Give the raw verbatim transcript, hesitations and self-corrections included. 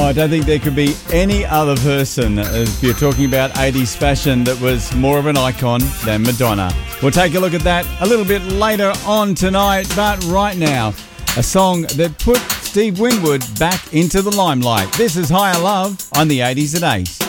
Oh, I don't think there could be any other person, if you're talking about eighties fashion, that was more of an icon than Madonna. We'll take a look at that a little bit later on tonight, but right now, a song that put Steve Winwood back into the limelight. This is Higher Love on the eighties at eight.